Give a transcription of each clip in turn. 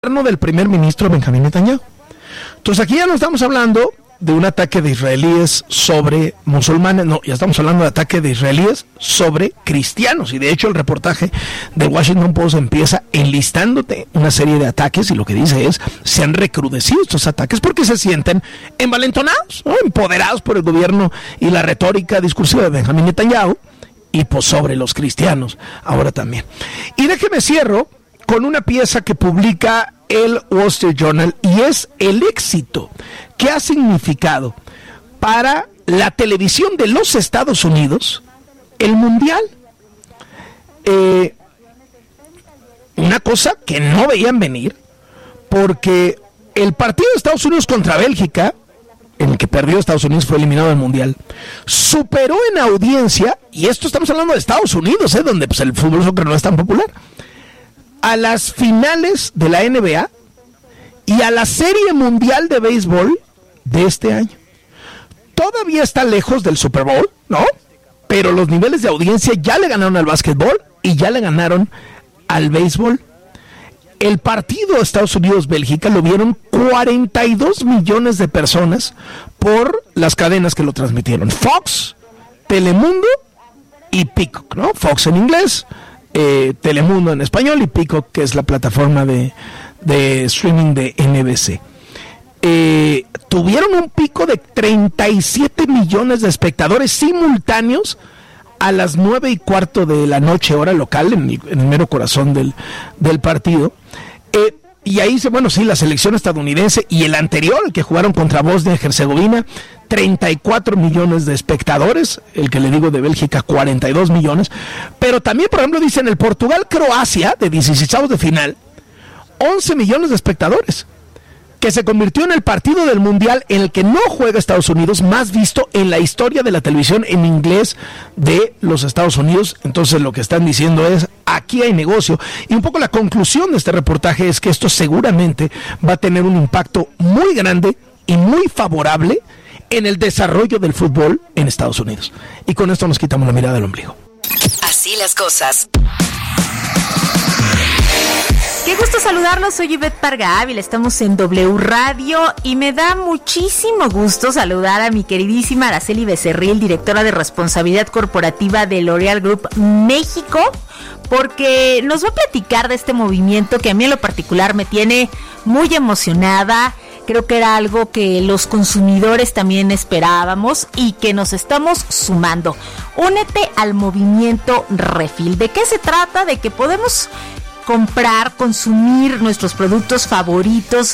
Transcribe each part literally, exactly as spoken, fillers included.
del primer ministro Benjamín Netanyahu. Entonces aquí ya no estamos hablando de un ataque de israelíes sobre musulmanes, no, ya estamos hablando de ataque de israelíes sobre cristianos, y de hecho el reportaje del Washington Post empieza enlistándote una serie de ataques, y lo que dice es, se han recrudecido estos ataques porque se sienten envalentonados, ¿no? Empoderados por el gobierno y la retórica discursiva de Benjamín Netanyahu, y pues sobre los cristianos ahora también. Y déjeme cierro con una pieza que publica el Wall Street Journal, y es el éxito que ha significado para la televisión de los Estados Unidos el Mundial. Eh, una cosa que no veían venir, porque el partido de Estados Unidos contra Bélgica, en el que perdió Estados Unidos, fue eliminado del Mundial, superó en audiencia, y esto estamos hablando de Estados Unidos, ¿eh? donde pues, el fútbol soccer no es tan popular, a las finales de la N B A y a la Serie Mundial de Béisbol de este año. Todavía está lejos del Super Bowl, ¿no? Pero los niveles de audiencia ya le ganaron al básquetbol y ya le ganaron al béisbol. El partido Estados Unidos-Bélgica lo vieron cuarenta y dos millones de personas por las cadenas que lo transmitieron. Fox, Telemundo y Peacock, ¿no? Fox en inglés, Eh, Telemundo en español, y Peacock, que es la plataforma de, de streaming de N B C. Eh, tuvieron un pico de treinta y siete millones de espectadores simultáneos a las nueve y cuarto de la noche, hora local, en el, en el mero corazón del, del partido. Eh, y ahí dice, bueno, sí, la selección estadounidense y el anterior, el que jugaron contra Bosnia y Herzegovina, treinta y cuatro millones de espectadores, el que le digo de Bélgica, cuarenta y dos millones, pero también, por ejemplo, dicen el Portugal-Croacia, de dieciseisavos de final, once millones de espectadores, que se convirtió en el partido del Mundial en el que no juega Estados Unidos más visto en la historia de la televisión en inglés de los Estados Unidos. Entonces lo que están diciendo es, aquí hay negocio, y un poco la conclusión de este reportaje es que esto seguramente va a tener un impacto muy grande y muy favorable en el desarrollo del fútbol en Estados Unidos. Y con esto nos quitamos la mirada del ombligo. Así las cosas. Qué gusto saludarlos, soy Ivette Parga Ávila, estamos en W Radio y me da muchísimo gusto saludar a mi queridísima Araceli Becerril, directora de Responsabilidad Corporativa de L'Oréal Group México, porque nos va a platicar de este movimiento que a mí en lo particular me tiene muy emocionada. Creo que era algo que los consumidores también esperábamos y que nos estamos sumando. Únete al movimiento Refill. ¿De qué se trata? De que podemos comprar, consumir nuestros productos favoritos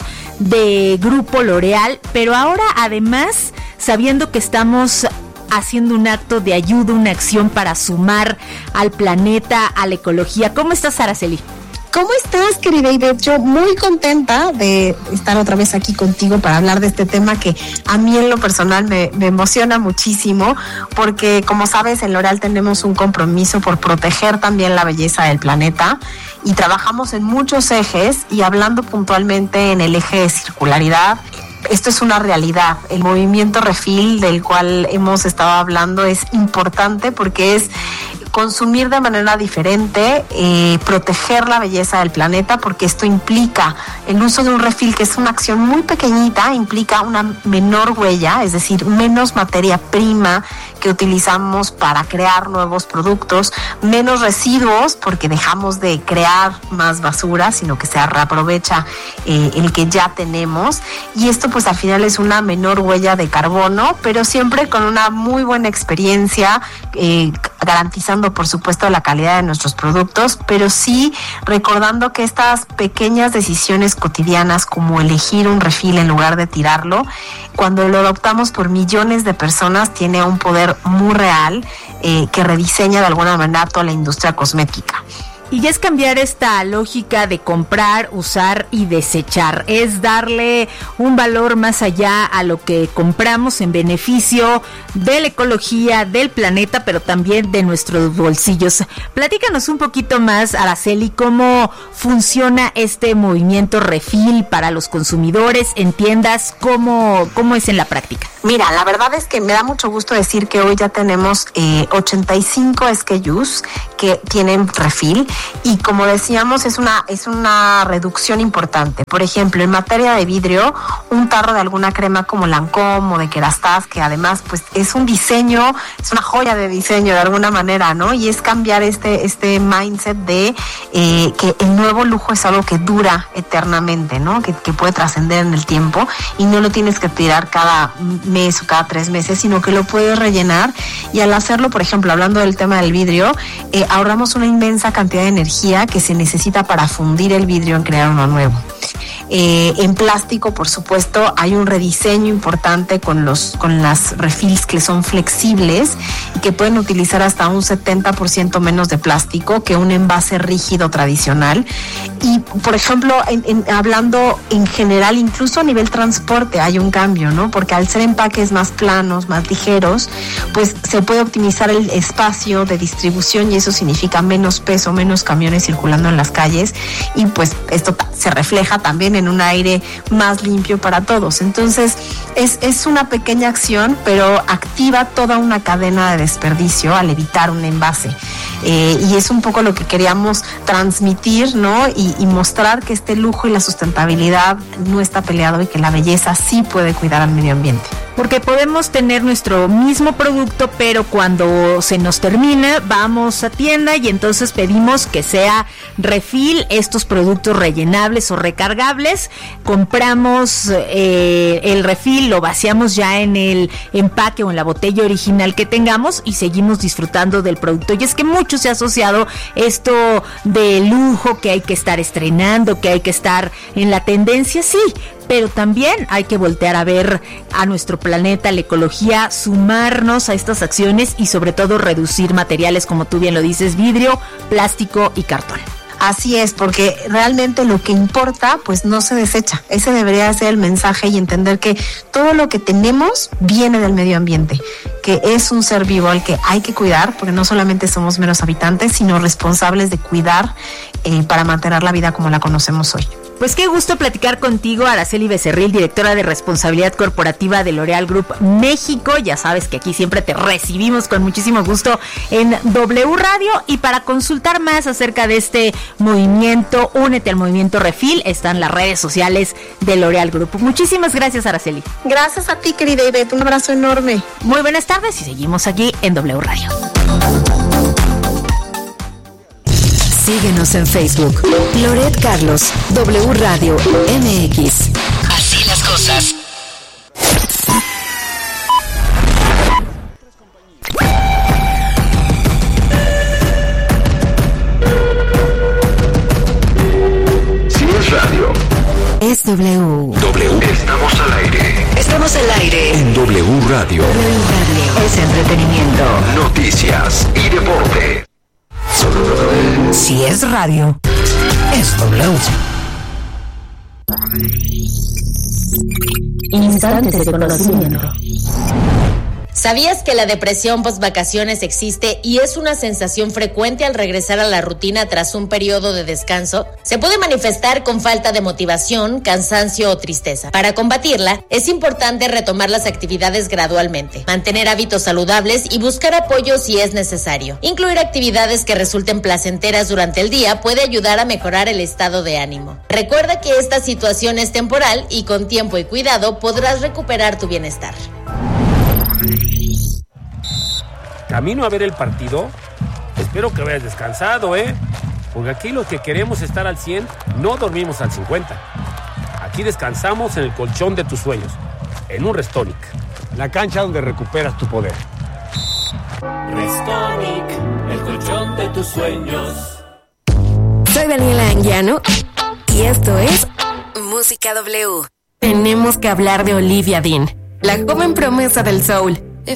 de Grupo L'Oréal, pero ahora además sabiendo que estamos haciendo un acto de ayuda, una acción para sumar al planeta, a la ecología. ¿Cómo estás, Araceli? ¿Cómo estás, querida Ivette? Yo muy contenta de estar otra vez aquí contigo para hablar de este tema que a mí en lo personal me, me emociona muchísimo, porque como sabes, en L'Oréal tenemos un compromiso por proteger también la belleza del planeta y trabajamos en muchos ejes, y hablando puntualmente en el eje de circularidad, esto es una realidad. El movimiento Refill del cual hemos estado hablando es importante porque es consumir de manera diferente, eh, proteger la belleza del planeta, porque esto implica el uso de un refill, que es una acción muy pequeñita, implica una menor huella, es decir, menos materia prima que utilizamos para crear nuevos productos, menos residuos, porque dejamos de crear más basura, sino que se reaprovecha eh, el que ya tenemos, y esto pues al final es una menor huella de carbono, pero siempre con una muy buena experiencia, eh, garantizando por supuesto la calidad de nuestros productos, pero sí recordando que estas pequeñas decisiones cotidianas, como elegir un refill en lugar de tirarlo, cuando lo adoptamos por millones de personas, tiene un poder muy real eh, que rediseña de alguna manera toda la industria cosmética. Y es cambiar esta lógica de comprar, usar y desechar. Es darle un valor más allá a lo que compramos en beneficio de la ecología, del planeta, pero también de nuestros bolsillos. Platícanos un poquito más, Araceli, cómo funciona este movimiento Refill para los consumidores en tiendas, cómo, cómo es en la práctica. Mira, la verdad es que me da mucho gusto decir que hoy ya tenemos eh, ochenta y cinco S K Us que tienen Refill. y como decíamos es una, es una reducción importante. Por ejemplo, en materia de vidrio, un tarro de alguna crema como Lancôme o de Kerastase, que además pues es un diseño, es una joya de diseño de alguna manera, ¿no? Y es cambiar este, este mindset de eh, que el nuevo lujo es algo que dura eternamente, ¿no? Que, que puede trascender en el tiempo y no lo tienes que tirar cada mes o cada tres meses, sino que lo puedes rellenar. Y al hacerlo, por ejemplo, hablando del tema del vidrio, eh, ahorramos una inmensa cantidad de energía que se necesita para fundir el vidrio en crear uno nuevo. Eh, en plástico, por supuesto, hay un rediseño importante con los con las refills que son flexibles y que pueden utilizar hasta un setenta por ciento menos de plástico que un envase rígido tradicional. Y, por ejemplo, en, en, hablando en general, incluso a nivel transporte hay un cambio, ¿no? Porque al ser empaques más planos, más ligeros, pues se puede optimizar el espacio de distribución y eso significa menos peso, menos camiones circulando en las calles y pues esto se refleja también en un aire más limpio para todos. Entonces es, es una pequeña acción, pero activa toda una cadena de desperdicio al evitar un envase. Eh, y es un poco lo que queríamos transmitir, ¿no? Y, y mostrar que este lujo y la sustentabilidad no está peleado y que la belleza sí puede cuidar al medio ambiente. Porque podemos tener nuestro mismo producto, pero cuando se nos termina, vamos a tienda y entonces pedimos que sea refill, estos productos rellenables o recargables. Compramos eh, el refill, lo vaciamos ya en el empaque o en la botella original que tengamos y seguimos disfrutando del producto. Y es que mucho se ha asociado esto de lujo, que hay que estar estrenando, que hay que estar en la tendencia, sí, pero también hay que voltear a ver a nuestro planeta, la ecología, sumarnos a estas acciones y sobre todo reducir materiales, como tú bien lo dices, vidrio, plástico y cartón. Así es, porque realmente lo que importa, pues no se desecha. Ese debería ser el mensaje y entender que todo lo que tenemos viene del medio ambiente, que es un ser vivo al que hay que cuidar, porque no solamente somos meros habitantes, sino responsables de cuidar eh, para mantener la vida como la conocemos hoy. Pues qué gusto platicar contigo, Araceli Becerril, directora de Responsabilidad Corporativa de L'Oréal Group México. Ya sabes que aquí siempre te recibimos con muchísimo gusto en W Radio. Y para consultar más acerca de este movimiento, únete al movimiento Refill, están las redes sociales de L'Oréal Group. Muchísimas gracias, Araceli. Gracias a ti, querida Ivette, un abrazo enorme. Muy buenas tardes y seguimos aquí en W Radio. Síguenos en Facebook. Loret Carlos, W Radio M X. Así las cosas. Si es radio, es W. W. Estamos al aire. Estamos al aire. En W Radio. W Radio es entretenimiento, Noticias y deporte. Si es radio, es W. Instantes de conocimiento. ¿Sabías que la depresión post-vacaciones existe y es una sensación frecuente al regresar a la rutina tras un periodo de descanso? Se puede manifestar con falta de motivación, cansancio o tristeza. Para combatirla, es importante retomar las actividades gradualmente, mantener hábitos saludables y buscar apoyo si es necesario. Incluir actividades que resulten placenteras durante el día puede ayudar a mejorar el estado de ánimo. Recuerda que esta situación es temporal y con tiempo y cuidado podrás recuperar tu bienestar. Camino a ver el partido. Espero que hayas descansado, ¿eh? Porque aquí los que queremos estar al cien no dormimos al cincuenta. Aquí descansamos en el colchón de tus sueños, en un Restonic, la cancha donde recuperas tu poder. Restonic, el colchón de tus sueños. Soy Daniela Anguiano y esto es Música W. Tenemos que hablar de Olivia Dean, la joven promesa del soul.